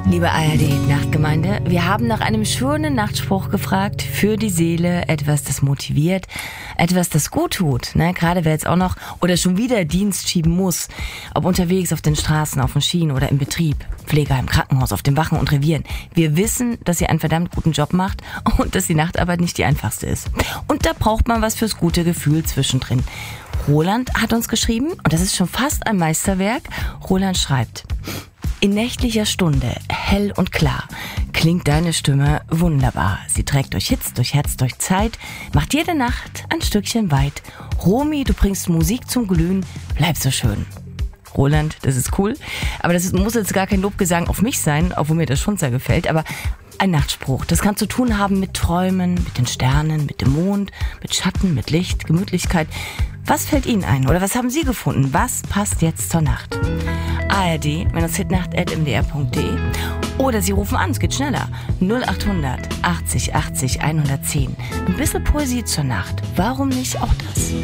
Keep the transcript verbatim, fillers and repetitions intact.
Liebe A R D-Nachtgemeinde, wir haben nach einem schönen Nachtspruch gefragt, für die Seele, etwas, das motiviert, etwas, das gut tut. Ne? Gerade wer jetzt auch noch oder schon wieder Dienst schieben muss, ob unterwegs auf den Straßen, auf den Schienen oder im Betrieb, Pflegeheim, Krankenhaus, auf den Wachen und Revieren. Wir wissen, dass ihr einen verdammt guten Job macht und dass die Nachtarbeit nicht die einfachste ist. Und da braucht man was fürs gute Gefühl zwischendrin. Roland hat uns geschrieben, und das ist schon fast ein Meisterwerk. Roland schreibt: In nächtlicher Stunde, hell und klar, klingt deine Stimme wunderbar. Sie trägt durch Hitz, durch Herz, durch Zeit, macht jede Nacht ein Stückchen weit. Romy, du bringst Musik zum Glühen, bleib so schön. Roland, das ist cool, aber das muss jetzt gar kein Lobgesang auf mich sein, obwohl mir das schon sehr gefällt, aber ein Nachtspruch, das kann zu tun haben mit Träumen, mit den Sternen, mit dem Mond, mit Schatten, mit Licht, Gemütlichkeit. Was fällt Ihnen ein oder was haben Sie gefunden? Was passt jetzt zur Nacht? A R D, hitnacht at m d r punkt d e oder Sie rufen an, es geht schneller. null acht hundert achtzig achtzig hundertzehn. Ein bisschen Poesie zur Nacht. Warum nicht auch das?